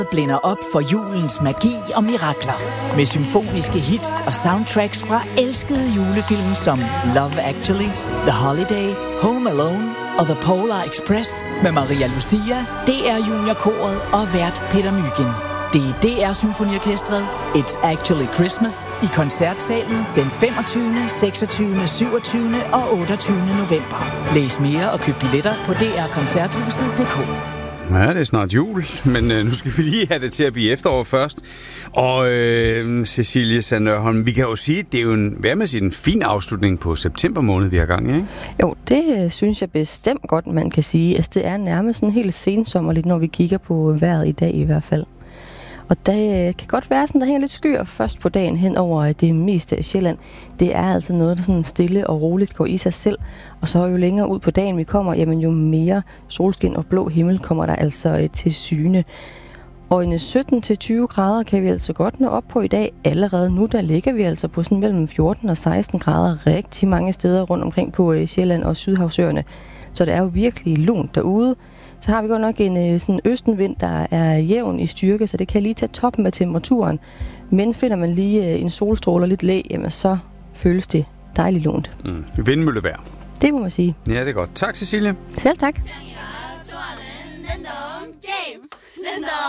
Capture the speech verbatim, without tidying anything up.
blænder op for julens magi og mirakler. Med symfoniske hits og soundtracks fra elskede julefilm som Love Actually, The Holiday, Home Alone og The Polar Express med Maria Lucia, D R Juniorkoret og vært Peter Mygind. Det er D R Symfoniorkestret It's Actually Christmas i Koncertsalen den femogtyvende, seksogtyvende, syvogtyvende og otteogtyvende november. Læs mere og køb billetter på d r koncerthuset punktum d k. Ja, det er snart jul, men øh, nu skal vi lige have det til at blive efterår først. Og øh, Cecilie Sandørholm, vi kan jo sige, det er jo en, hvad med sige, en fin afslutning på september måned, vi har gang i, ikke? Jo, det øh, synes jeg bestemt godt, man kan sige. Altså, det er nærmest sådan helt sensommerligt, når vi kigger på vejret i dag i hvert fald. Og der øh, kan godt være sådan, der hænger lidt skyer først på dagen hen over det meste af Sjælland. Det er altså noget, der sådan stille og roligt går i sig selv. Og så jo længere ud på dagen vi kommer, jamen jo mere solskin og blå himmel kommer der altså øh, til syne. Og en sytten til tyve grader kan vi altså godt nå op på i dag. Allerede nu, der ligger vi altså på sådan mellem fjorten og seksten grader rigtig mange steder rundt omkring på øh, Sjælland og Sydhavsøerne. Så det er jo virkelig lunt derude. Så har vi godt nok en sådan østenvind, der er jævn i styrke, så det kan lige tage toppen af temperaturen. Men finder man lige en solstråle og lidt læ, jamen så føles det dejligt lunt. Mm. Vindmøllevejr. Det må man sige. Ja, det er godt. Tak, Cecilie. Selv tak.